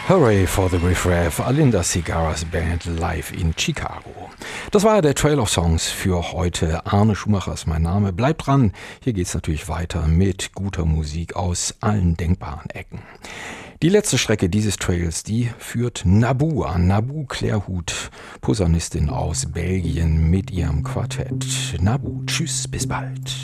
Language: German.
Hooray for the Riff-Raff, Alinda Cigaras Band live in Chicago. Das war der Trail of Songs für heute. Arne Schumacher ist mein Name. Bleibt dran, hier geht's natürlich weiter mit guter Musik aus allen denkbaren Ecken. Die letzte Strecke dieses Trails, die führt Naboo an. Naboo Clairhout, Posaunistin aus Belgien mit ihrem Quartett. Naboo, tschüss, bis bald.